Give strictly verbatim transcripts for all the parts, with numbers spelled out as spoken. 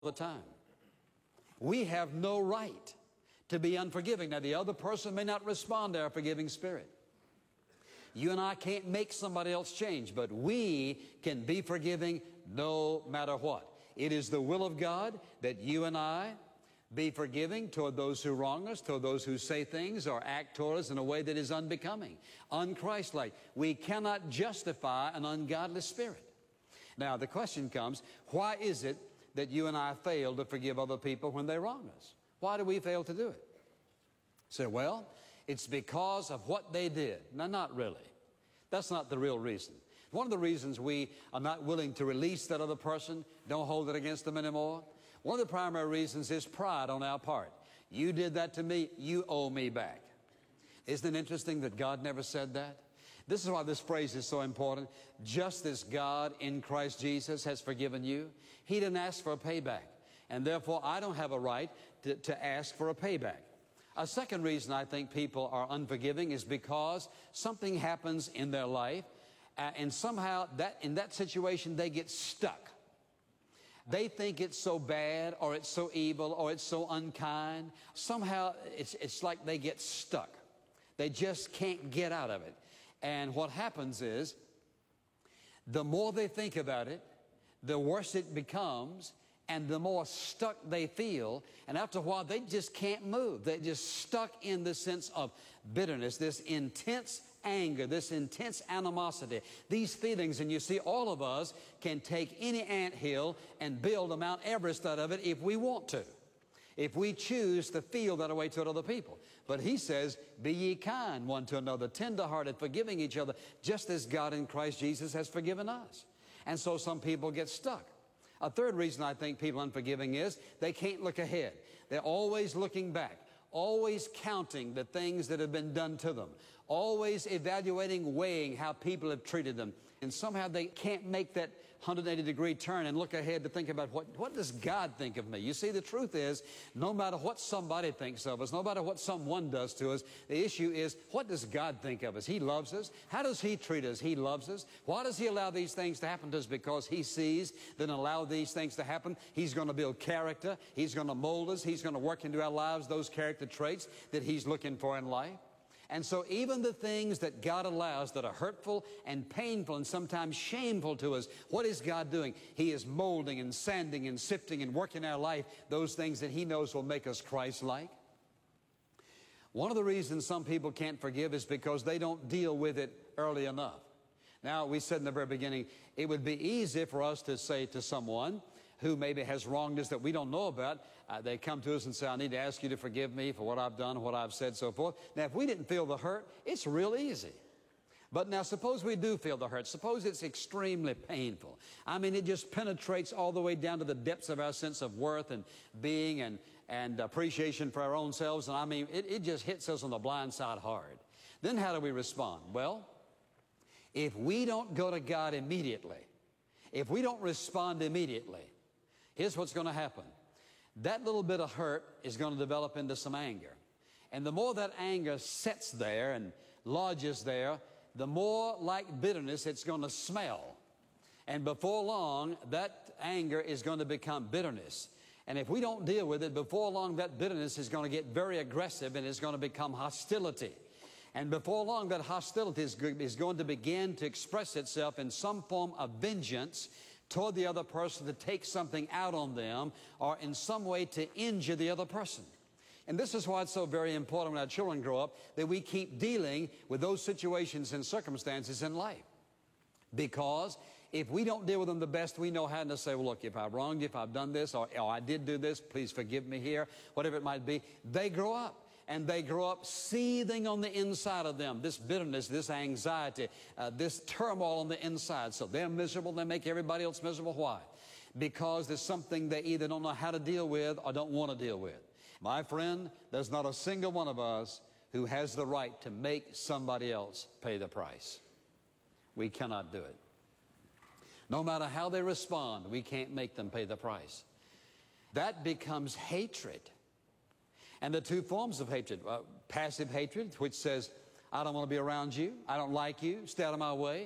the time. We have no right to be unforgiving. Now, the other person may not respond to our forgiving spirit. You and I can't make somebody else change, but we can be forgiving no matter what. It is the will of God that you and I be forgiving toward those who wrong us, toward those who say things or act toward us in a way that is unbecoming, unchristlike. We cannot justify an ungodly spirit. Now, the question comes, why is it that you and I fail to forgive other people when they wrong us? Why do we fail to do it? Say, well, it's because of what they did. No, not really. That's not the real reason. One of the reasons we are not willing to release that other person, don't hold it against them anymore, one of the primary reasons is pride on our part. You did that to me, you owe me back. Isn't it interesting that God never said that? This is why this phrase is so important. Just as God in Christ Jesus has forgiven you, He didn't ask for a payback. And therefore, I don't have a right to, to ask for a payback. A second reason I think people are unforgiving is because something happens in their life, uh, and somehow that in that situation they get stuck. They think it's so bad, or it's so evil, or it's so unkind. Somehow it's, it's like they get stuck. They just can't get out of it. And what happens is, the more they think about it, the worse it becomes, and the more stuck they feel. And after a while, they just can't move. They're just stuck in the sense of bitterness, this intense anger, this intense animosity, these feelings. And you see, all of us can take any anthill and build a Mount Everest out of it if we want to, if we choose to feel that way toward other people. But He says, be ye kind one to another, tenderhearted, forgiving each other, just as God in Christ Jesus has forgiven us. And so some people get stuck. A third reason I think people are unforgiving is they can't look ahead. They're always looking back, always counting the things that have been done to them, always evaluating, weighing how people have treated them. And somehow they can't make that one hundred eighty degree turn and look ahead to think about what, what does God think of me? You see, the truth is, no matter what somebody thinks of us, no matter what someone does to us, the issue is, what does God think of us? He loves us. How does He treat us? He loves us. Why does He allow these things to happen to us? Because He sees that allow these things to happen, He's going to build character. He's going to mold us. He's going to work into our lives those character traits that He's looking for in life. And so even the things that God allows that are hurtful and painful and sometimes shameful to us, what is God doing? He is molding and sanding and sifting and working in our life those things that He knows will make us Christ-like. One of the reasons some people can't forgive is because they don't deal with it early enough. Now, we said in the very beginning, it would be easy for us to say to someone who maybe has wronged us that we don't know about, uh, they come to us and say, I need to ask you to forgive me for what I've done, what I've said, so forth. Now, if we didn't feel the hurt, it's real easy. But now, suppose we do feel the hurt. Suppose it's extremely painful. I mean, it just penetrates all the way down to the depths of our sense of worth and being and, and appreciation for our own selves. And I mean, it, it just hits us on the blind side hard. Then how do we respond? Well, if we don't go to God immediately, if we don't respond immediately, here's what's going to happen. That little bit of hurt is going to develop into some anger. And the more that anger sits there and lodges there, the more like bitterness it's going to smell. And before long, that anger is going to become bitterness. And if we don't deal with it, before long, that bitterness is going to get very aggressive and it's going to become hostility. And before long, that hostility is, is going to begin to express itself in some form of vengeance toward the other person, to take something out on them, or in some way to injure the other person. And this is why it's so very important when our children grow up that we keep dealing with those situations and circumstances in life. Because if we don't deal with them the best we know how, to say, well, look, if I've wronged you, if I've done this, or, or I did do this, please forgive me here, whatever it might be, they grow up. And they grow up seething on the inside of them, this bitterness, this anxiety, uh, this turmoil on the inside. So they're miserable. They make everybody else miserable. Why? Because there's something they either don't know how to deal with or don't want to deal with. My friend, there's not a single one of us who has the right to make somebody else pay the price. We cannot do it. No matter how they respond, we can't make them pay the price. That becomes hatred. And the two forms of hatred, uh, passive hatred, which says, I don't want to be around you, I don't like you, stay out of my way.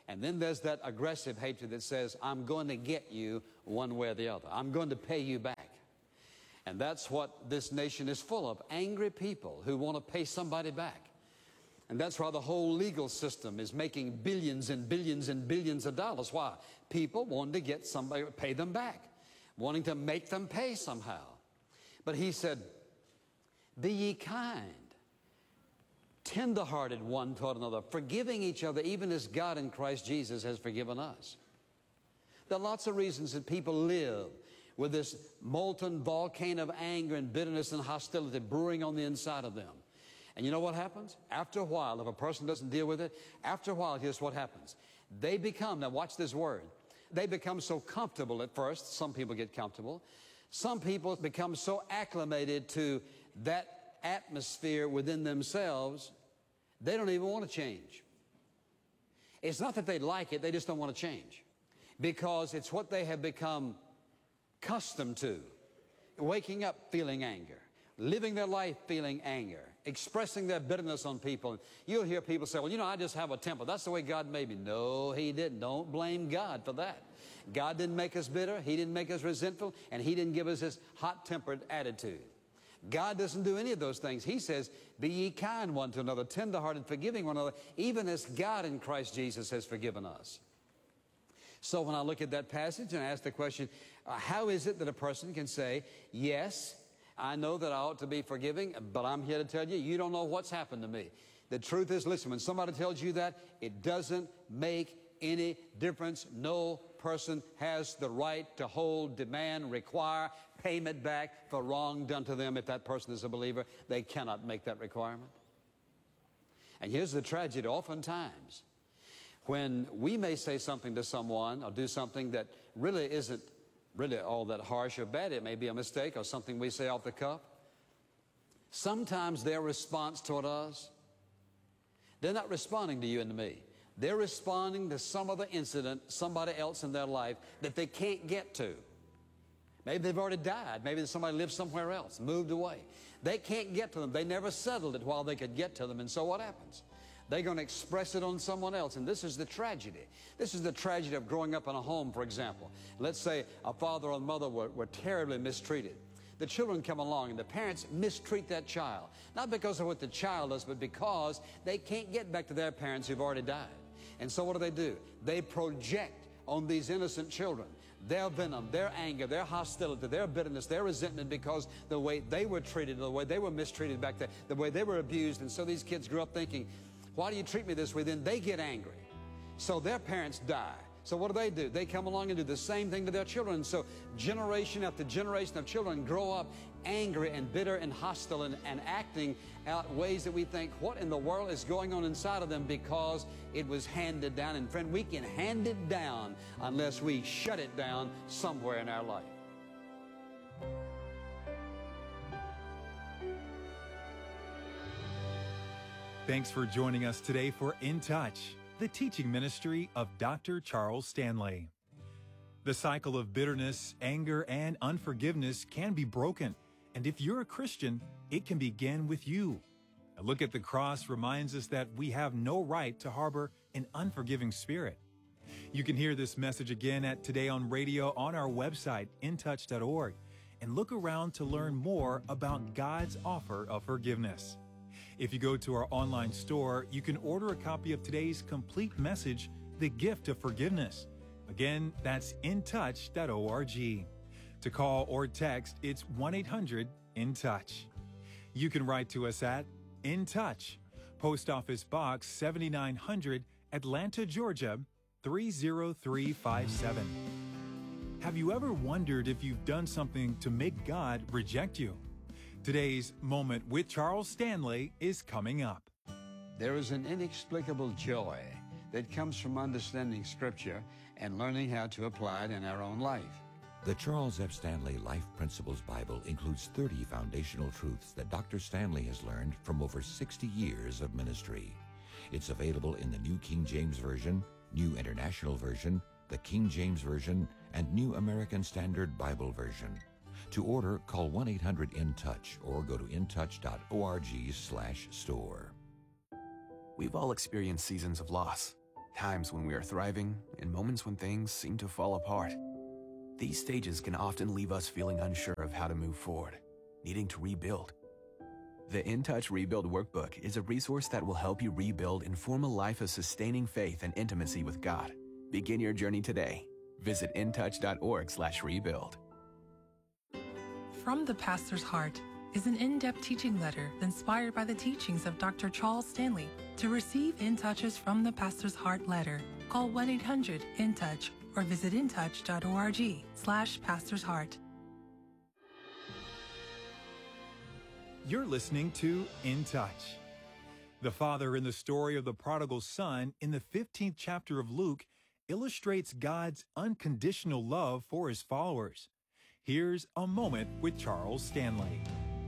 And then there's that aggressive hatred that says, I'm going to get you one way or the other. I'm going to pay you back. And that's what this nation is full of, angry people who want to pay somebody back. And that's why the whole legal system is making billions and billions and billions of dollars. Why? People wanting to get somebody to pay them back, wanting to make them pay somehow. But he said, be ye kind, tender-hearted one toward another, forgiving each other, even as God in Christ Jesus has forgiven us. There are lots of reasons that people live with this molten volcano of anger and bitterness and hostility brewing on the inside of them. And you know what happens? After a while, if a person doesn't deal with it, after a while, here's what happens. They become, now watch this word, they become so comfortable at first. Some people get comfortable. Some people become so acclimated to that atmosphere within themselves, they don't even want to change. It's not that they like it, they just don't want to change. Because it's what they have become accustomed to. Waking up feeling anger, living their life feeling anger, expressing their bitterness on people. You'll hear people say, well, you know, I just have a temper. That's the way God made me. No, He didn't. Don't blame God for that. God didn't make us bitter. He didn't make us resentful. And He didn't give us this hot-tempered attitude. God doesn't do any of those things. He says, be ye kind one to another, tender-hearted, forgiving one another, even as God in Christ Jesus has forgiven us. So when I look at that passage and I ask the question, uh, how is it that a person can say, yes, I know that I ought to be forgiving, but I'm here to tell you, you don't know what's happened to me. The truth is, listen, when somebody tells you that, it doesn't make any difference. No person has the right to hold, demand, require payment back for wrong done to them. If that person is a believer, they cannot make that requirement. And here's the tragedy. Oftentimes, when we may say something to someone or do something that really isn't really all that harsh or bad, it may be a mistake or something we say off the cuff, sometimes their response toward us, they're not responding to you and to me. They're responding to some other incident, somebody else in their life that they can't get to. Maybe they've already died. Maybe somebody lives somewhere else, moved away. They can't get to them. They never settled it while they could get to them. And so what happens? They're going to express it on someone else. And this is the tragedy. This is the tragedy of growing up in a home, for example. Let's say a father or mother were, were terribly mistreated. The children come along and the parents mistreat that child. Not because of what the child does, but because they can't get back to their parents who've already died. And so what do they do? They project on these innocent children their venom, their anger, their hostility, their bitterness, their resentment because the way they were treated, the way they were mistreated back there, the way they were abused. And so these kids grew up thinking, why do you treat me this way? Then they get angry. So their parents die. So what do they do? They come along and do the same thing to their children. So generation after generation of children grow up angry and bitter and hostile and, and acting out ways that we think, what in the world is going on inside of them because it was handed down. And friend, we can hand it down unless we shut it down somewhere in our life. Thanks for joining us today for In Touch, the teaching ministry of Doctor Charles Stanley. The cycle of bitterness, anger, and unforgiveness can be broken. And if you're a Christian, it can begin with you. A look at the cross reminds us that we have no right to harbor an unforgiving spirit. You can hear this message again at Today on Radio on our website, in touch dot org, and look around to learn more about God's offer of forgiveness. If you go to our online store, you can order a copy of today's complete message, The Gift of Forgiveness. Again, that's in touch dot org. To call or text, it's one eight hundred in touch. You can write to us at In Touch, Post Office Box seventy-nine hundred, Atlanta, Georgia, three zero three five seven. Have you ever wondered if you've done something to make God reject you? Today's Moment with Charles Stanley is coming up. There is an inexplicable joy that comes from understanding Scripture and learning how to apply it in our own life. The Charles F. Stanley Life Principles Bible includes thirty foundational truths that Doctor Stanley has learned from over sixty years of ministry. It's available in the New King James Version, New International Version, the King James Version, and New American Standard Bible Version. To order, call one eight hundred in touch or go to in touch dot org slash store. We've all experienced seasons of loss. times when we are thriving, and moments when things seem to fall apart. These stages can often leave us feeling unsure of how to move forward, needing to rebuild. The In Touch Rebuild Workbook is a resource that will help you rebuild and form a life of sustaining faith and intimacy with God. Begin your journey today. Visit intouch.org slash rebuild. From the Pastor's Heart is an in-depth teaching letter inspired by the teachings of Doctor Charles Stanley. To receive In Touches from the Pastor's Heart letter, call one eight hundred in touch or visit intouch.org slash Pastor's Heart. You're listening to In Touch. The father in the story of the prodigal son in the fifteenth chapter of Luke illustrates God's unconditional love for his followers. Here's a moment with Charles Stanley.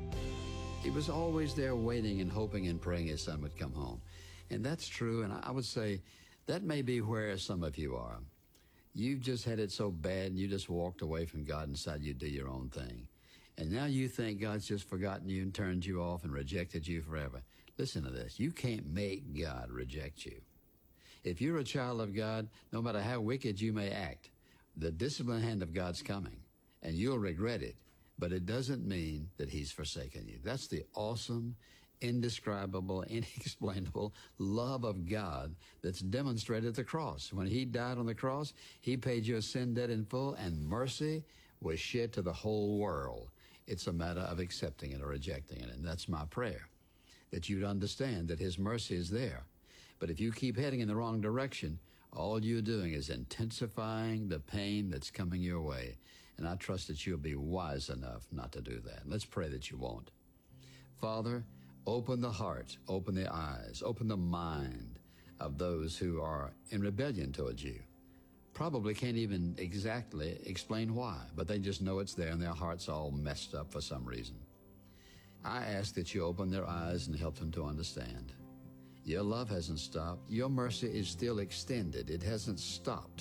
He was always there waiting and hoping and praying his son would come home. And that's true, and I would say that may be where some of you are. You've just had it so bad and you just walked away from God and decided you'd do your own thing. And now you think God's just forgotten you and turned you off and rejected you forever. Listen to this. You can't make God reject you. If you're a child of God, no matter how wicked you may act, the disciplined hand of God's coming, and you'll regret it, but it doesn't mean that he's forsaken you. That's the awesome, indescribable, inexplainable love of God that's demonstrated at the cross. When he died on the cross, he paid your sin debt in full, and mercy was shed to the whole world. It's a matter of accepting it or rejecting it, and that's my prayer, that you'd understand that his mercy is there. But if you keep heading in the wrong direction, all you're doing is intensifying the pain that's coming your way. And I trust that you'll be wise enough not to do that. Let's pray that you won't. Father, open the heart, open the eyes, open the mind of those who are in rebellion towards you. Probably can't even exactly explain why, but they just know it's there and their heart's all messed up for some reason. I ask that you open their eyes and help them to understand. Your love hasn't stopped. Your mercy is still extended. It hasn't stopped.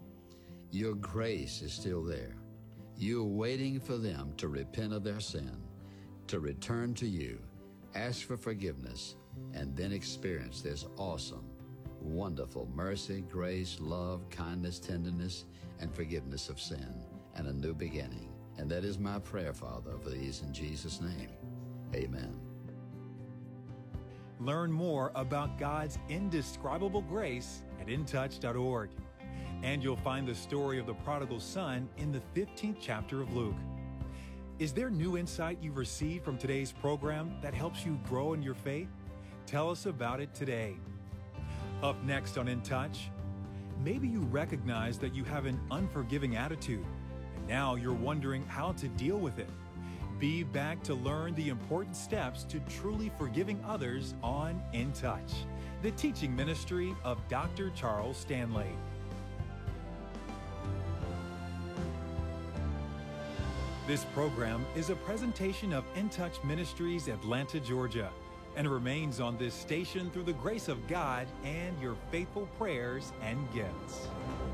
Your grace is still there. You're waiting for them to repent of their sin, to return to you, ask for forgiveness, and then experience this awesome, wonderful mercy, grace, love, kindness, tenderness, and forgiveness of sin, and a new beginning. And that is my prayer, Father, for these in Jesus' name. Amen. Learn more about God's indescribable grace at in touch dot org. And you'll find the story of the prodigal son in the fifteenth chapter of Luke. Is there new insight you've received from today's program that helps you grow in your faith? Tell us about it today. Up next on In Touch, maybe you recognize that you have an unforgiving attitude, and now you're wondering how to deal with it. Be back to learn the important steps to truly forgiving others on In Touch, the teaching ministry of Doctor Charles Stanley. This program is a presentation of In Touch Ministries, Atlanta, Georgia, and remains on this station through the grace of God and your faithful prayers and gifts.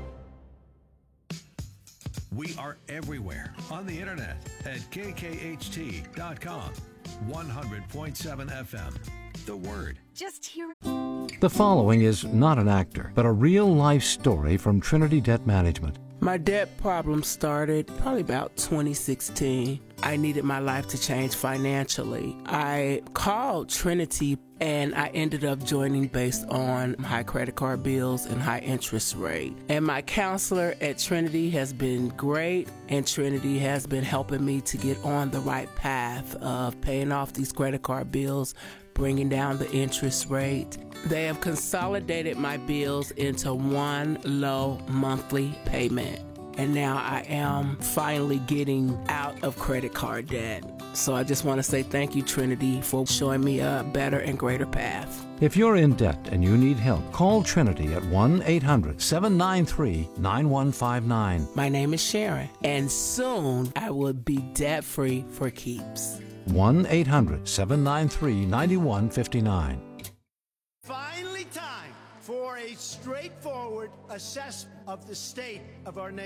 We are everywhere on the internet at K K H T dot com, one hundred point seven F M. The Word. Just hear. The following is not an actor, but a real-life story from Trinity Debt Management. My debt problem started probably about twenty sixteen. I needed my life to change financially. I called Trinity and I ended up joining based on high credit card bills and high interest rate. And my counselor at Trinity has been great, and Trinity has been helping me to get on the right path of paying off these credit card bills, bringing down the interest rate. They have consolidated my bills into one low monthly payment. And now I am finally getting out of credit card debt. So I just want to say thank you, Trinity, for showing me a better and greater path. If you're in debt and you need help, call Trinity at one eight hundred seven nine three nine one five nine. My name is Sharon, and soon I will be debt-free for keeps. one eight hundred seven nine three nine one five nine. Finally time for a straightforward assessment of the state of our nation.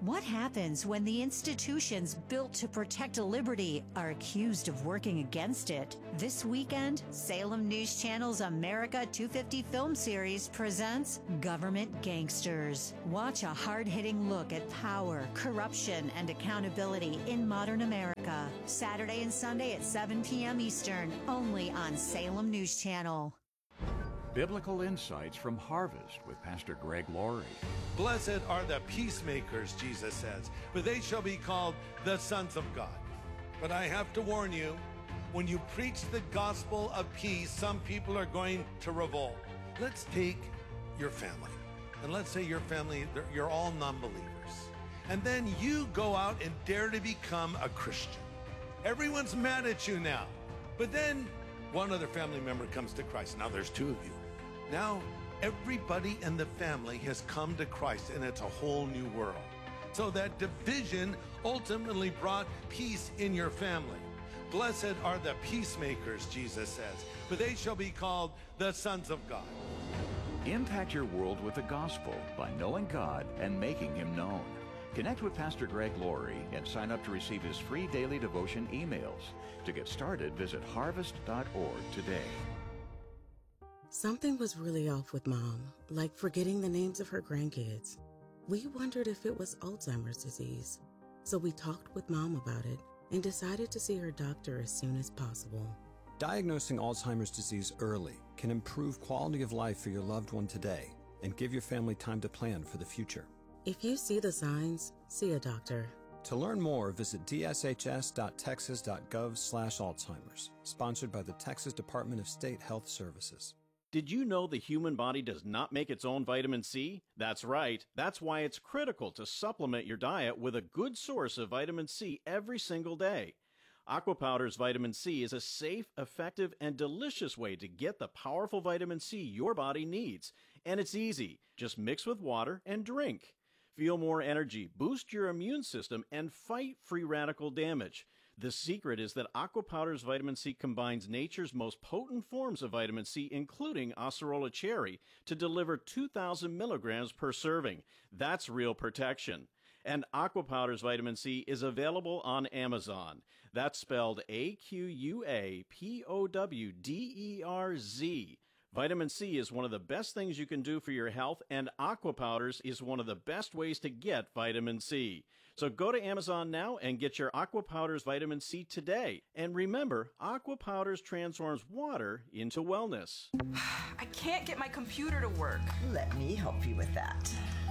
What happens when the institutions built to protect liberty are accused of working against it? This weekend, Salem News Channel's America two fifty film series presents Government Gangsters. Watch a hard-hitting look at power, corruption, and accountability in modern America. Saturday and Sunday at seven p.m. Eastern, only on Salem News Channel. Biblical Insights from Harvest with Pastor Greg Laurie. Blessed are the peacemakers, Jesus says, for they shall be called the sons of God. But I have to warn you, when you preach the gospel of peace, some people are going to revolt. Let's take your family, and let's say your family, you're all non-believers. And then you go out and dare to become a Christian. Everyone's mad at you now. But then one other family member comes to Christ. Now there's two of you. Now everybody in the family has come to Christ, and it's a whole new world. So that division ultimately brought peace in your family. Blessed are the peacemakers, Jesus says, for they shall be called the sons of God. Impact your world with the gospel by knowing God and making Him known. Connect with Pastor Greg Laurie and sign up to receive his free daily devotion emails. To get started, visit harvest dot org today. Something was really off with Mom, like forgetting the names of her grandkids. We wondered if it was Alzheimer's disease. So we talked with Mom about it and decided to see her doctor as soon as possible. Diagnosing Alzheimer's disease early can improve quality of life for your loved one today and give your family time to plan for the future. If you see the signs, see a doctor. To learn more, visit d s h s dot texas dot gov slash Alzheimer's, sponsored by the Texas Department of State Health Services. Did you know the human body does not make its own vitamin C? That's right. That's why it's critical to supplement your diet with a good source of vitamin C every single day. Aqua Powder's vitamin C is a safe, effective, and delicious way to get the powerful vitamin C your body needs. And it's easy. Just mix with water and drink. Feel more energy, boost your immune system, and fight free radical damage. The secret is that Aqua Powder's vitamin C combines nature's most potent forms of vitamin C, including Acerola cherry, to deliver two thousand milligrams per serving. That's real protection. And Aqua Powder's vitamin C is available on Amazon. That's spelled A Q U A P O W D E R Z. Vitamin C is one of the best things you can do for your health, and Aqua Powders is one of the best ways to get vitamin C. So go to Amazon now and get your Aqua Powders vitamin C today. And remember, Aqua Powders transforms water into wellness. I can't get my computer to work. Let me help you with that.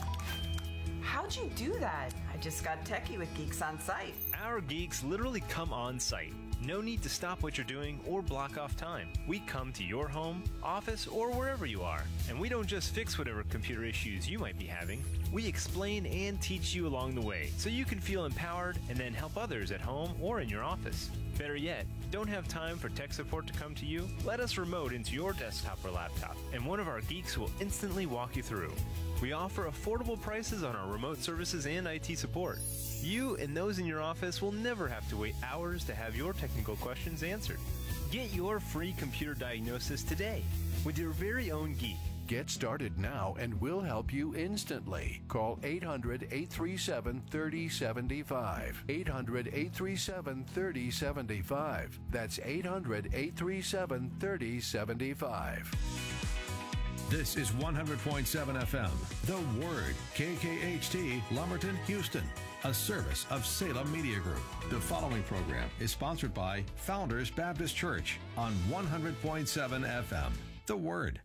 How'd you do that? I just got techie with Geeks on Site. Our geeks literally come on site. No need to stop what you're doing or block off time. We come to your home, office, or wherever you are. And we don't just fix whatever computer issues you might be having. We explain and teach you along the way so you can feel empowered and then help others at home or in your office. Better yet, don't have time for tech support to come to you? Let us remote into your desktop or laptop, and one of our geeks will instantly walk you through. We offer affordable prices on our remote services and I T support. You and those in your office will never have to wait hours to have your technical questions answered. Get your free computer diagnosis today with your very own geek. Get started now and we'll help you instantly. Call eight hundred, eight three seven, three oh seven five. eight hundred, eight three seven, three oh seven five. That's eight hundred, eight three seven, three oh seven five. This is one hundred point seven F M, The Word, K K H T, Lumberton, Houston, a service of Salem Media Group. The following program is sponsored by Founders Baptist Church on one hundred point seven F M, The Word.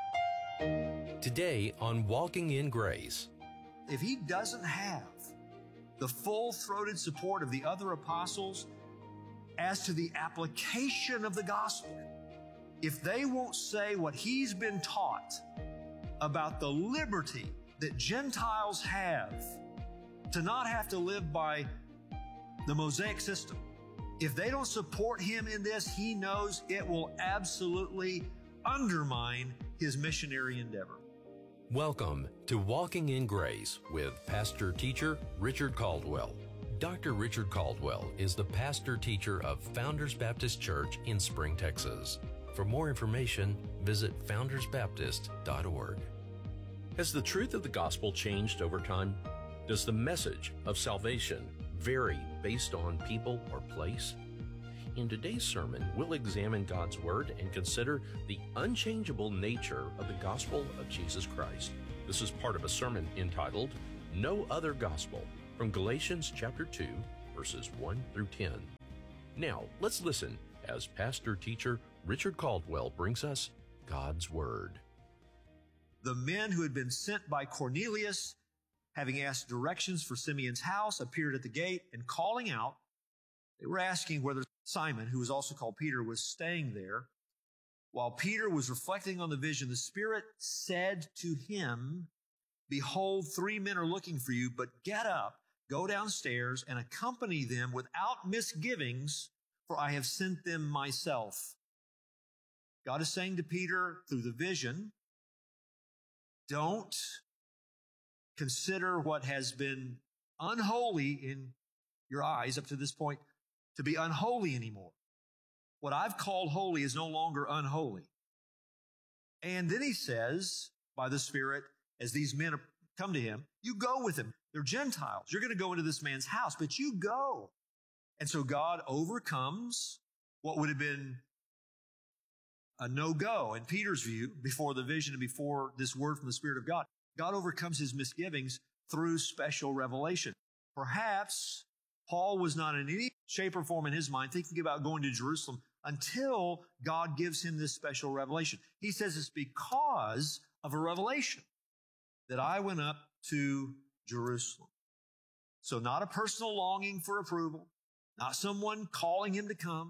Today on Walking in Grace. If he doesn't have the full-throated support of the other apostles as to the application of the gospel, if they won't say what he's been taught about the liberty that Gentiles have to not have to live by the Mosaic system, if they don't support him in this, he knows it will absolutely undermine his missionary endeavor. Welcome to Walking in Grace with pastor teacher Richard Caldwell. Doctor Richard Caldwell is the pastor teacher of Founders Baptist Church in Spring, Texas. For more information, visit founders baptist dot org. Has the truth of the gospel changed over time? Does the message of salvation vary based on people or place? In today's sermon, we'll examine God's Word and consider the unchangeable nature of the gospel of Jesus Christ. This is part of a sermon entitled, No Other Gospel, from Galatians chapter two, verses one through ten. Now, let's listen as pastor-teacher Richard Caldwell brings us God's Word. The men who had been sent by Cornelius, having asked directions for Simeon's house, appeared at the gate and calling out. They were asking whether Simon, who was also called Peter, was staying there. While Peter was reflecting on the vision, the Spirit said to him, Behold, three men are looking for you, but get up, go downstairs, and accompany them without misgivings, for I have sent them myself. God is saying to Peter through the vision, don't consider what has been unholy in your eyes up to this point to be unholy anymore. What I've called holy is no longer unholy. And then he says, by the Spirit, as these men come to him, you go with him. They're Gentiles. You're going to go into this man's house, but you go. And so God overcomes what would have been a no-go in Peter's view before the vision and before this word from the Spirit of God. God overcomes his misgivings through special revelation. Perhaps Paul was not in any shape or form in his mind thinking about going to Jerusalem until God gives him this special revelation. He says it's because of a revelation that I went up to Jerusalem. So not a personal longing for approval, not someone calling him to come.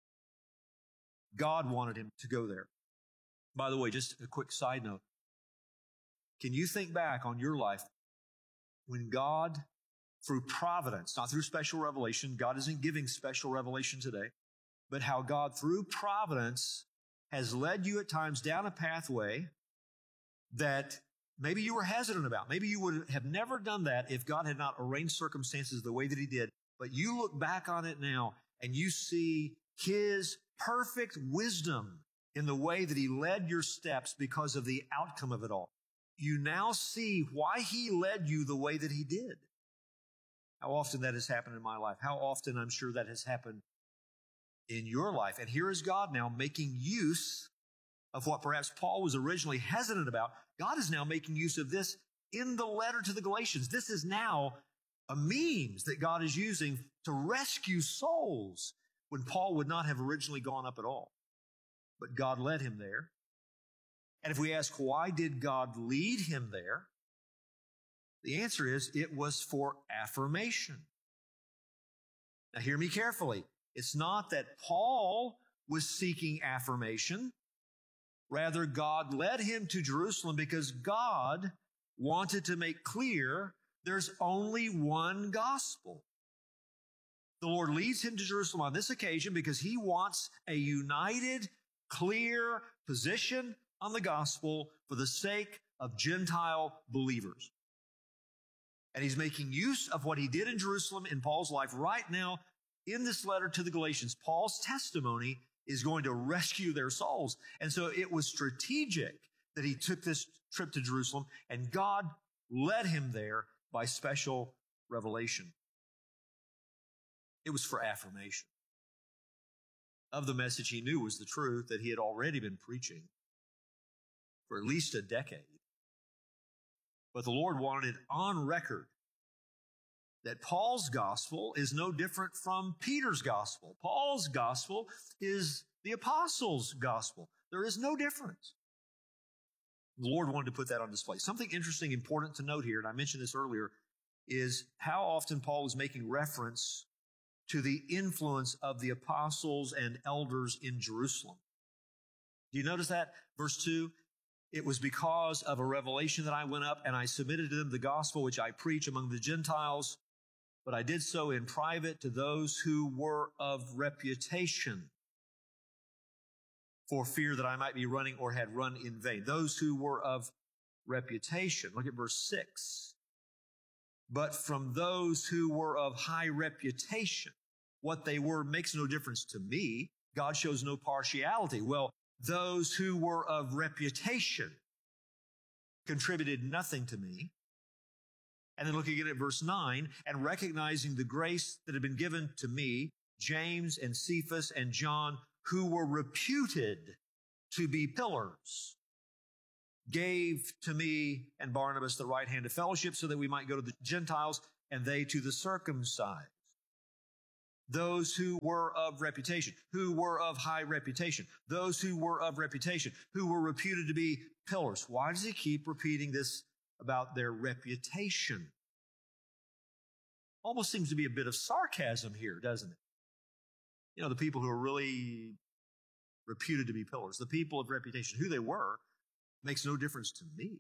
God wanted him to go there. By the way, just a quick side note. Can you think back on your life when God, through providence, not through special revelation, God isn't giving special revelation today, but how God, through providence, has led you at times down a pathway that maybe you were hesitant about. Maybe you would have never done that if God had not arranged circumstances the way that he did. But you look back on it now and you see his perfect wisdom in the way that he led your steps because of the outcome of it all. You now see why he led you the way that he did. How often that has happened in my life. How often I'm sure that has happened in your life. And here is God now making use of what perhaps Paul was originally hesitant about. God is now making use of this in the letter to the Galatians. This is now a means that God is using to rescue souls when Paul would not have originally gone up at all. But God led him there. And if we ask, why did God lead him there? The answer is, it was for affirmation. Now hear me carefully. It's not that Paul was seeking affirmation. Rather, God led him to Jerusalem because God wanted to make clear there's only one gospel. The Lord leads him to Jerusalem on this occasion because he wants a united, clear position on the gospel for the sake of Gentile believers. And he's making use of what he did in Jerusalem in Paul's life right now in this letter to the Galatians. Paul's testimony is going to rescue their souls. And so it was strategic that he took this trip to Jerusalem, and God led him there by special revelation. It was for affirmation of the message he knew was the truth that he had already been preaching for at least a decade. But the Lord wanted it on record that Paul's gospel is no different from Peter's gospel. Paul's gospel is the apostles' gospel. There is no difference. The Lord wanted to put that on display. Something interesting, important to note here, and I mentioned this earlier, is how often Paul is making reference to the influence of the apostles and elders in Jerusalem. Do you notice that? Verse two, it was because of a revelation that I went up and I submitted to them the gospel which I preach among the Gentiles, but I did so in private to those who were of reputation, for fear that I might be running or had run in vain. Those who were of reputation. Look at verse six. But from those who were of high reputation, what they were makes no difference to me. God shows no partiality. Well, those who were of reputation contributed nothing to me. And then looking at verse nine and recognizing the grace that had been given to me, James and Cephas and John, who were reputed to be pillars, gave to me and Barnabas the right hand of fellowship so that we might go to the Gentiles and they to the circumcised. Those who were of reputation, who were of high reputation, those who were of reputation, who were reputed to be pillars. Why does he keep repeating this about their reputation? Almost seems to be a bit of sarcasm here, doesn't it? You know, the people who are really reputed to be pillars, the people of reputation, who they were, makes no difference to me.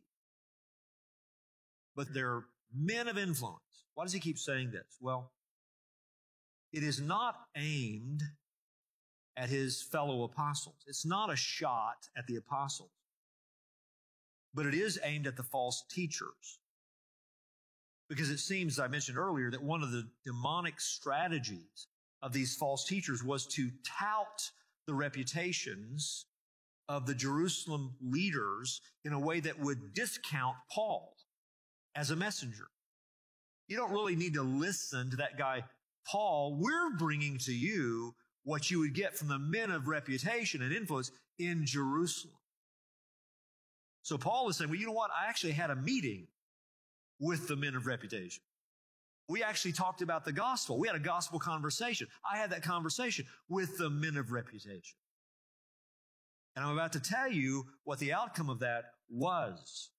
But they're men of influence. Why does he keep saying this? Well, it is not aimed at his fellow apostles. It's not a shot at the apostles. But it is aimed at the false teachers. Because it seems, as I mentioned earlier, that one of the demonic strategies of these false teachers was to tout the reputations of the Jerusalem leaders in a way that would discount Paul as a messenger. You don't really need to listen to that guy, Paul. We're bringing to you what you would get from the men of reputation and influence in Jerusalem. So Paul is saying, well, you know what? I actually had a meeting with the men of reputation. We actually talked about the gospel. We had a gospel conversation. I had that conversation with the men of reputation. And I'm about to tell you what the outcome of that was.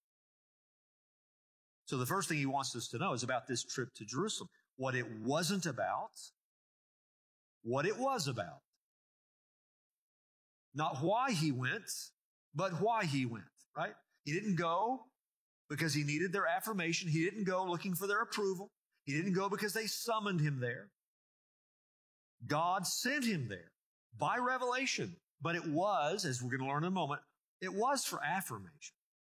So the first thing he wants us to know is about this trip to Jerusalem. What it wasn't about, what it was about. Not why he went, but why he went, right? He didn't go because he needed their affirmation. He didn't go looking for their approval. He didn't go because they summoned him there. God sent him there by revelation. But it was, as we're going to learn in a moment, it was for affirmation.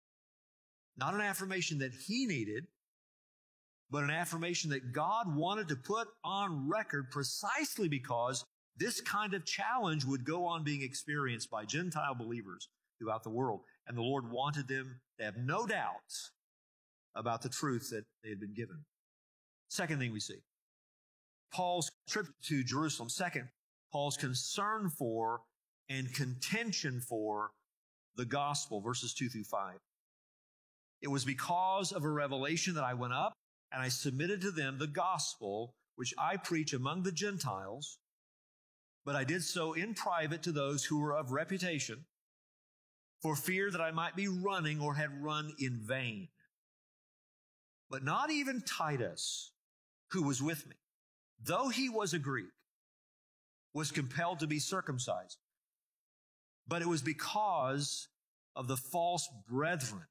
Not an affirmation that he needed, but an affirmation that God wanted to put on record precisely because this kind of challenge would go on being experienced by Gentile believers throughout the world. And the Lord wanted them to have no doubts about the truth that they had been given. Second thing we see, Paul's trip to Jerusalem. Second, Paul's concern for and contention for the gospel, verses two through five. It was because of a revelation that I went up and I submitted to them the gospel, which I preach among the Gentiles, but I did so in private to those who were of reputation, for fear that I might be running or had run in vain. But not even Titus, who was with me, though he was a Greek, was compelled to be circumcised. But it was because of the false brethren,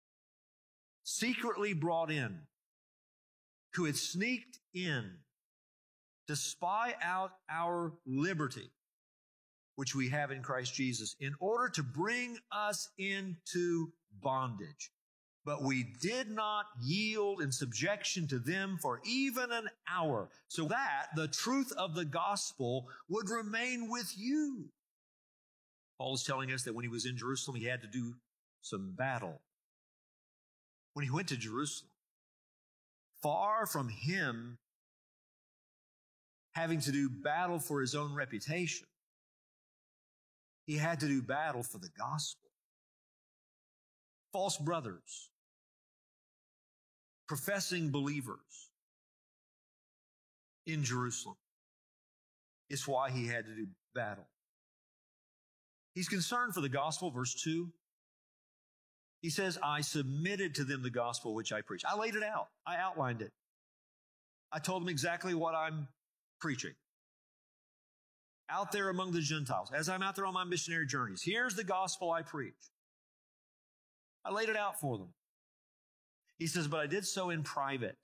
secretly brought in, who had sneaked in to spy out our liberty, which we have in Christ Jesus, in order to bring us into bondage. But we did not yield in subjection to them for even an hour, so that the truth of the gospel would remain with you. Paul is telling us that when he was in Jerusalem, he had to do some battle. When he went to Jerusalem, far from him having to do battle for his own reputation, he had to do battle for the gospel. False brothers, professing believers in Jerusalem. It's why he had to do battle. He's concerned for the gospel, verse two. He says, I submitted to them the gospel which I preach. I laid it out. I outlined it. I told them exactly what I'm preaching. Out there among the Gentiles, as I'm out there on my missionary journeys, here's the gospel I preach. I laid it out for them. He says, but I did so in private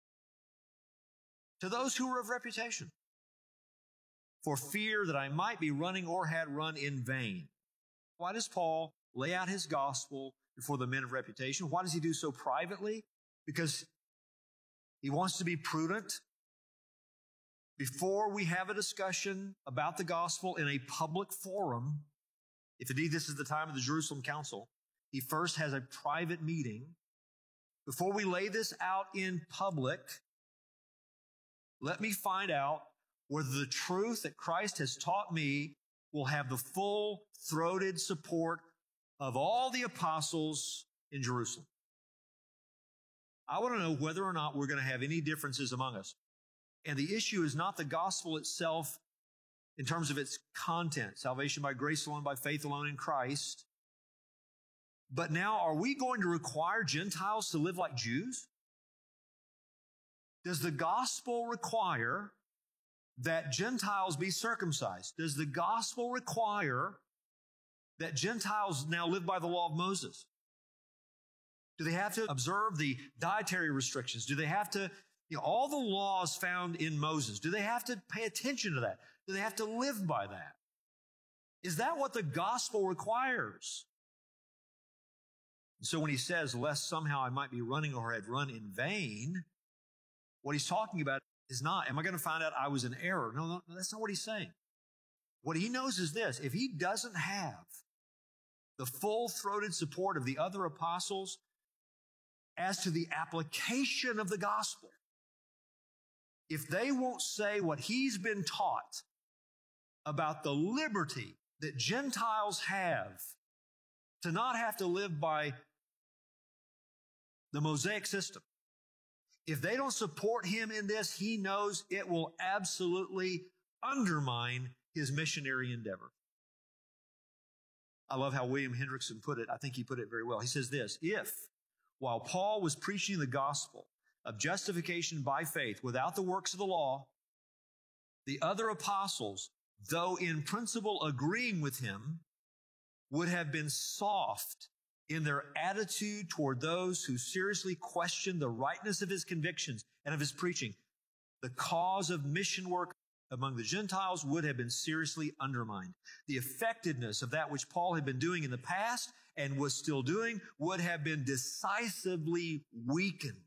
to those who were of reputation, for fear that I might be running or had run in vain. Why does Paul lay out his gospel before the men of reputation? Why does he do so privately? Because he wants to be prudent. Before we have a discussion about the gospel in a public forum, if indeed this is the time of the Jerusalem Council, he first has a private meeting before we lay this out in public, let me find out whether the truth that Christ has taught me will have the full-throated support of all the apostles in Jerusalem. I want to know whether or not we're going to have any differences among us. And the issue is not the gospel itself in terms of its content, salvation by grace alone, by faith alone in Christ. But now, are we going to require Gentiles to live like Jews? Does the gospel require that Gentiles be circumcised? Does the gospel require that Gentiles now live by the law of Moses? Do they have to observe the dietary restrictions? Do they have to, you know, all the laws found in Moses, do they have to pay attention to that? Do they have to live by that? Is that what the gospel requires? So when he says, lest somehow I might be running or had run in vain, what he's talking about is not, am I going to find out I was in error? No, no, that's not what he's saying. What he knows is this: if he doesn't have the full-throated support of the other apostles as to the application of the gospel, if they won't say what he's been taught about the liberty that Gentiles have to not have to live by the Mosaic system, if they don't support him in this, he knows it will absolutely undermine his missionary endeavor. I love how William Hendrickson put it. I think he put it very well. He says this: if, while Paul was preaching the gospel of justification by faith without the works of the law, the other apostles, though in principle agreeing with him, would have been soft in their attitude toward those who seriously questioned the rightness of his convictions and of his preaching, the cause of mission work among the Gentiles would have been seriously undermined. The effectiveness of that which Paul had been doing in the past and was still doing would have been decisively weakened.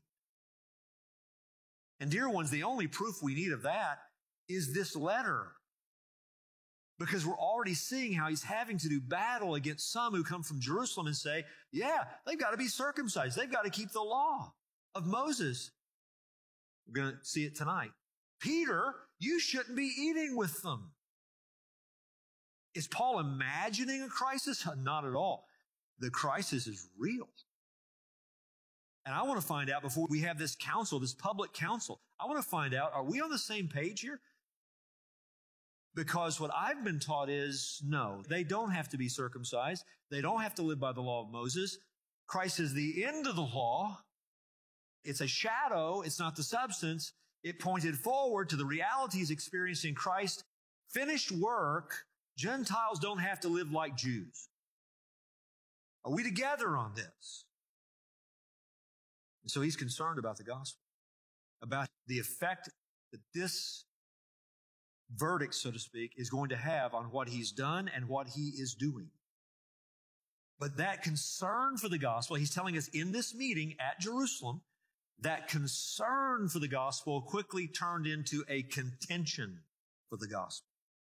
And dear ones, the only proof we need of that is this letter, because we're already seeing how he's having to do battle against some who come from Jerusalem and say, yeah, they've got to be circumcised. They've got to keep the law of Moses. We're going to see it tonight. Peter, you shouldn't be eating with them. Is Paul imagining a crisis? Not at all. The crisis is real. And I want to find out, before we have this council, this public council, I want to find out, are we on the same page here? Because what I've been taught is, no, they don't have to be circumcised. They don't have to live by the law of Moses. Christ is the end of the law. It's a shadow. It's not the substance. It pointed forward to the realities experienced in Christ's finished work. Gentiles don't have to live like Jews. Are we together on this? And so he's concerned about the gospel, about the effect that this verdict, so to speak, is going to have on what he's done and what he is doing. But that concern for the gospel, he's telling us in this meeting at Jerusalem, that concern for the gospel quickly turned into a contention for the gospel.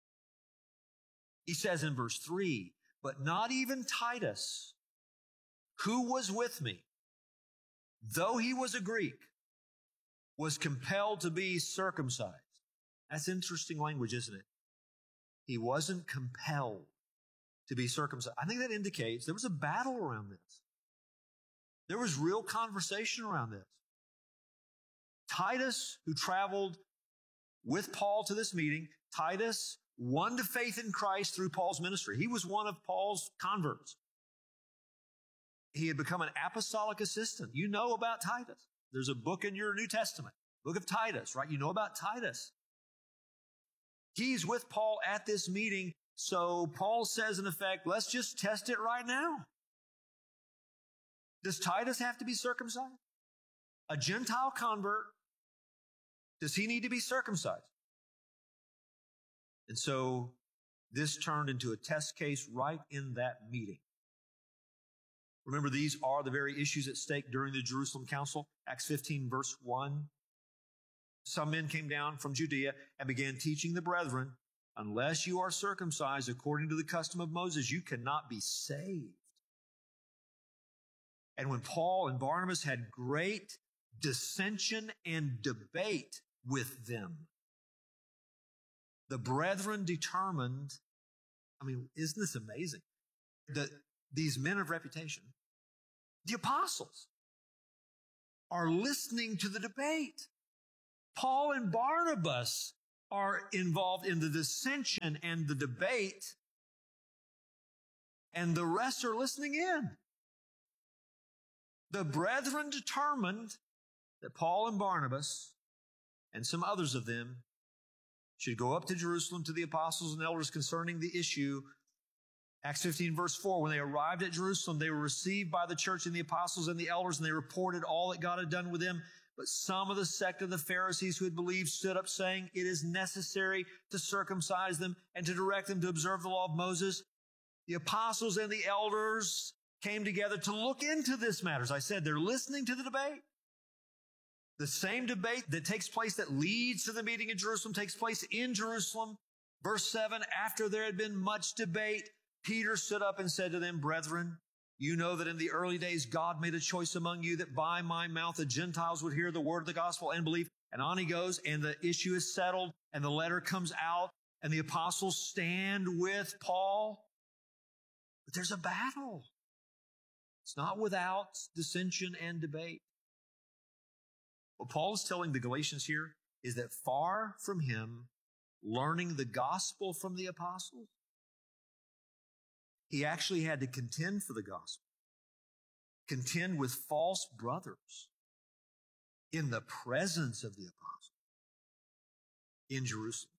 He says in verse three, but not even Titus, who was with me, though he was a Greek, was compelled to be circumcised. That's interesting language, isn't it? He wasn't compelled to be circumcised. I think that indicates there was a battle around this. There was real conversation around this. Titus, who traveled with Paul to this meeting, Titus won to faith in Christ through Paul's ministry. He was one of Paul's converts. He had become an apostolic assistant. You know about Titus. There's a book in your New Testament, book of Titus, right? You know about Titus. He's with Paul at this meeting, so Paul says, in effect, let's just test it right now. Does Titus have to be circumcised? A Gentile convert, does he need to be circumcised? And so this turned into a test case right in that meeting. Remember, these are the very issues at stake during the Jerusalem Council. Acts fifteen, verse one. Some men came down from Judea and began teaching the brethren, unless you are circumcised according to the custom of Moses, you cannot be saved. And when Paul and Barnabas had great dissension and debate with them, the brethren determined, I mean, isn't this amazing? That these men of reputation, the apostles, are listening to the debate. Paul and Barnabas are involved in the dissension and the debate, and the rest are listening in. The brethren determined that Paul and Barnabas and some others of them should go up to Jerusalem to the apostles and elders concerning the issue. Acts fifteen, verse four, when they arrived at Jerusalem, they were received by the church and the apostles and the elders, and they reported all that God had done with them. But some of the sect of the Pharisees who had believed stood up, saying, it is necessary to circumcise them and to direct them to observe the law of Moses. The apostles and the elders came together to look into this matter. As I said, they're listening to the debate. The same debate that takes place, that leads to the meeting in Jerusalem, takes place in Jerusalem. Verse seven, after there had been much debate, Peter stood up and said to them, brethren, you know that in the early days God made a choice among you that by my mouth the Gentiles would hear the word of the gospel and believe. And on he goes, and the issue is settled, and the letter comes out, and the apostles stand with Paul. But there's a battle. It's not without dissension and debate. What Paul is telling the Galatians here is that far from him learning the gospel from the apostles, he actually had to contend for the gospel, contend with false brothers in the presence of the apostles in Jerusalem.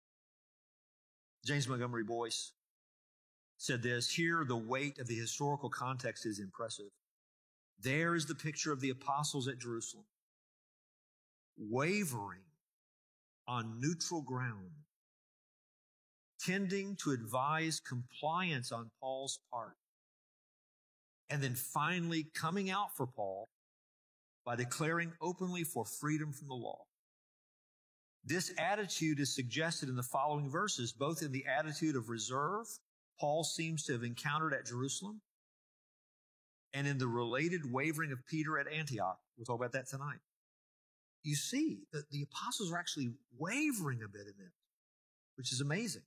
James Montgomery Boyce said this, here the weight of the historical context is impressive. There is the picture of the apostles at Jerusalem, wavering on neutral ground, tending to advise compliance on Paul's part, and then finally coming out for Paul by declaring openly for freedom from the law. This attitude is suggested in the following verses, both in the attitude of reserve Paul seems to have encountered at Jerusalem, and in the related wavering of Peter at Antioch. We'll talk about that tonight. You see that the apostles are actually wavering a bit in this, which is amazing.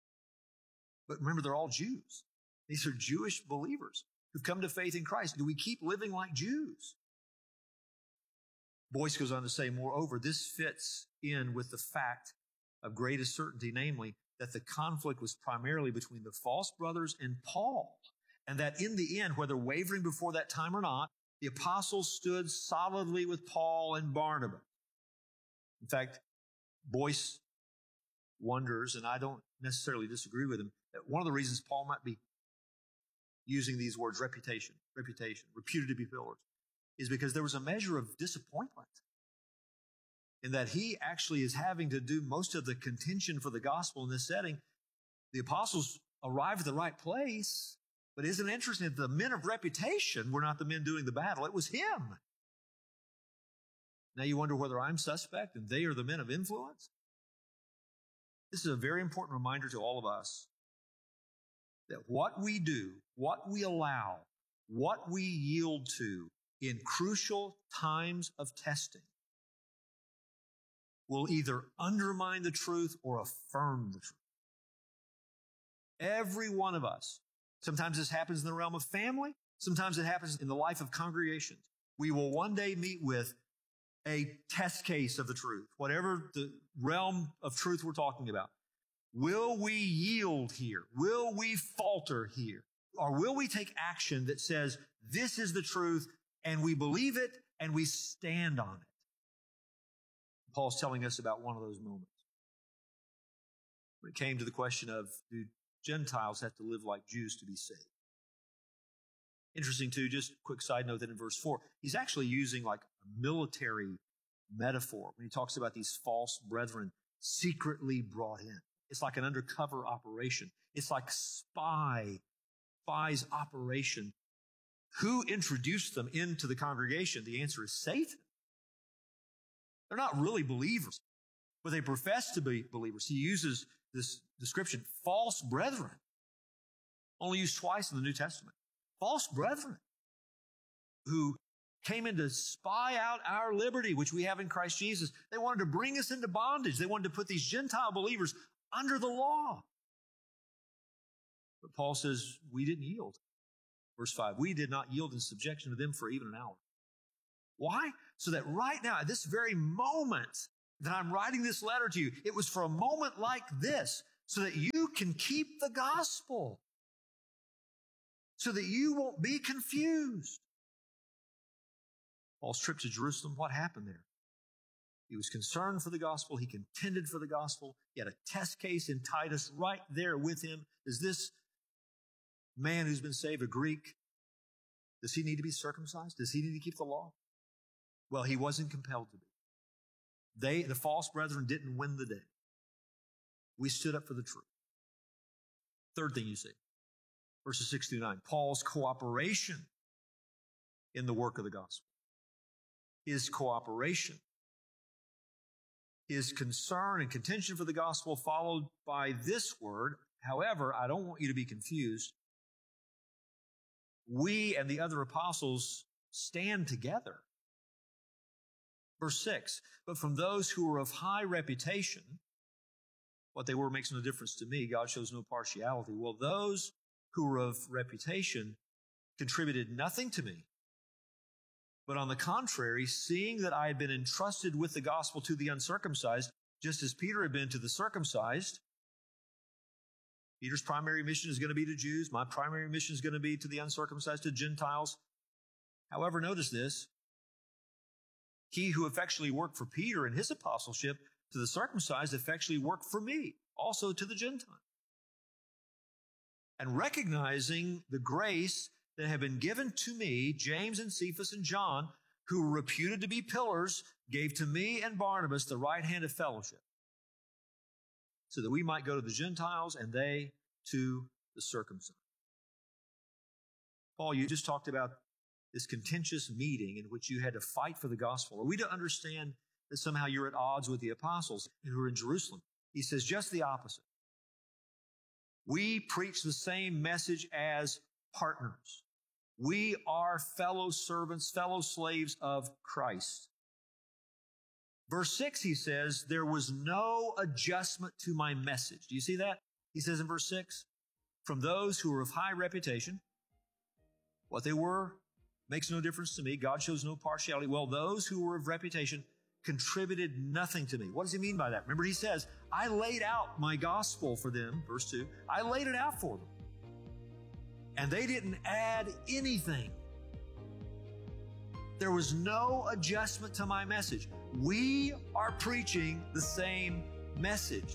But remember, they're all Jews. These are Jewish believers who've come to faith in Christ. Do we keep living like Jews? Boyce goes on to say, moreover, this fits in with the fact of greatest certainty, namely, that the conflict was primarily between the false brothers and Paul, and that in the end, whether wavering before that time or not, the apostles stood solidly with Paul and Barnabas. In fact, Boyce wonders, and I don't necessarily disagree with him, that one of the reasons Paul might be using these words, reputation, reputation, reputed to be pillars, is because there was a measure of disappointment in that he actually is having to do most of the contention for the gospel in this setting. The apostles arrived at the right place, but isn't it interesting that the men of reputation were not the men doing the battle? It was him. Now you wonder whether I'm suspect and they are the men of influence? This is a very important reminder to all of us that what we do, what we allow, what we yield to in crucial times of testing will either undermine the truth or affirm the truth. Every one of us, sometimes this happens in the realm of family, sometimes it happens in the life of congregations. We will one day meet with a test case of the truth, whatever the realm of truth we're talking about. Will we yield here? Will we falter here? Or will we take action that says, this is the truth, and we believe it, and we stand on it? Paul's telling us about one of those moments. When it came to the question of, do Gentiles have to live like Jews to be saved? Interesting too, just a quick side note that in verse four, he's actually using like a military metaphor when he talks about these false brethren secretly brought in. It's like an undercover operation. It's like spy, spy's operation. Who introduced them into the congregation? The answer is Satan. They're not really believers, but they profess to be believers. He uses this description, false brethren, only used twice in the New Testament. False brethren who came in to spy out our liberty, which we have in Christ Jesus. They wanted to bring us into bondage. They wanted to put these Gentile believers under the law. But Paul says, we didn't yield. Verse five, we did not yield in subjection to them for even an hour. Why? So that right now, at this very moment that I'm writing this letter to you, it was for a moment like this, so that you can keep the gospel, so that you won't be confused. Paul's trip to Jerusalem, what happened there? He was concerned for the gospel. He contended for the gospel. He had a test case in Titus right there with him. Does this man who's been saved, a Greek, does he need to be circumcised? Does he need to keep the law? Well, he wasn't compelled to be. They, the false brethren, didn't win the day. We stood up for the truth. Third thing you see, verses six through nine, Paul's cooperation in the work of the gospel. His cooperation, his concern and contention for the gospel, followed by this word. However, I don't want you to be confused. We and the other apostles stand together. Verse six, but from those who were of high reputation, what they were makes no difference to me. God shows no partiality. Well, those who were of reputation contributed nothing to me. But on the contrary, seeing that I had been entrusted with the gospel to the uncircumcised, just as Peter had been to the circumcised, Peter's primary mission is going to be to Jews. My primary mission is going to be to the uncircumcised, to Gentiles. However, notice this. He who effectually worked for Peter in his apostleship to the circumcised effectually worked for me, also to the Gentiles. And recognizing the grace that had been given to me, James and Cephas and John, who were reputed to be pillars, gave to me and Barnabas the right hand of fellowship, so that we might go to the Gentiles and they to the circumcised. Paul, you just talked about this contentious meeting in which you had to fight for the gospel. Are we to understand that somehow you're at odds with the apostles who are in Jerusalem? He says just the opposite. We preach the same message as partners. We are fellow servants, fellow slaves of Christ. Verse six, he says, there was no adjustment to my message. Do you see that? He says in verse six, from those who are of high reputation, what they were makes no difference to me. God shows no partiality. Well, those who were of reputation contributed nothing to me. What does he mean by that? Remember, he says, I laid out my gospel for them, verse two. I laid it out for them. And they didn't add anything. There was no adjustment to my message. We are preaching the same message.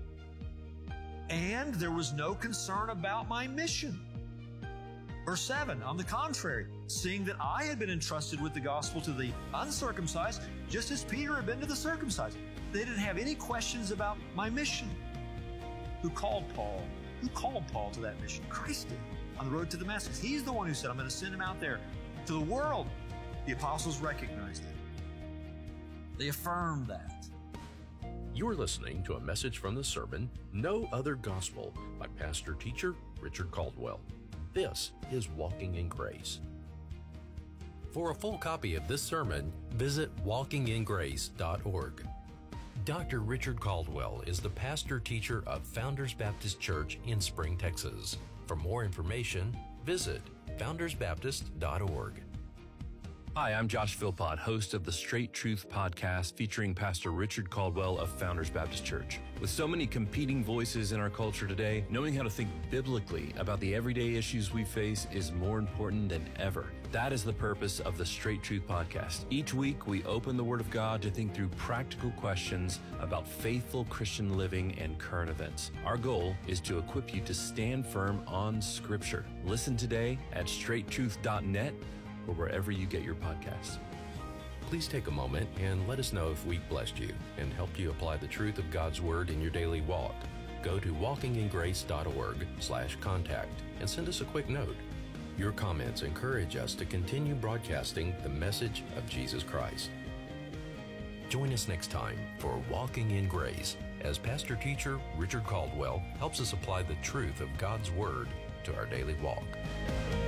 And there was no concern about my mission. Verse seven, on the contrary, seeing that I had been entrusted with the gospel to the uncircumcised, just as Peter had been to the circumcised. They didn't have any questions about my mission. Who called Paul? Who called Paul to that mission? Christ did. On the road to Damascus. He's the one who said, I'm going to send him out there to the world. The apostles recognized it. They affirmed that. You're listening to a message from the sermon, No Other Gospel, by pastor teacher Richard Caldwell. This is Walking in Grace. For a full copy of this sermon, visit walking in grace dot org. Doctor Richard Caldwell is the pastor teacher of Founders Baptist Church in Spring, Texas. For more information, visit founders baptist dot org. Hi, I'm Josh Philpott, host of the Straight Truth podcast featuring Pastor Richard Caldwell of Founders Baptist Church. With so many competing voices in our culture today, knowing how to think biblically about the everyday issues we face is more important than ever. That is the purpose of the Straight Truth podcast. Each week, we open the Word of God to think through practical questions about faithful Christian living and current events. Our goal is to equip you to stand firm on Scripture. Listen today at straight truth dot net or wherever you get your podcasts. Please take a moment and let us know if we blessed you and helped you apply the truth of God's Word in your daily walk. Go to walking in grace dot org slash contact and send us a quick note. Your comments encourage us to continue broadcasting the message of Jesus Christ. Join us next time for Walking in Grace as pastor teacher Richard Caldwell helps us apply the truth of God's Word to our daily walk.